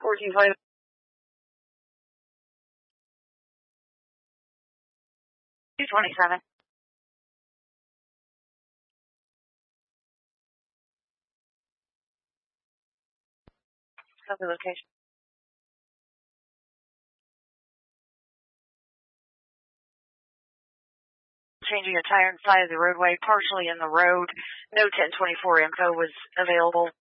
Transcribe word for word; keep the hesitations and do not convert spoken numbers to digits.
fourteen five. two twenty-seven. Copy location. Changing a tire inside of the roadway, partially in the road. No ten twenty-four info was available.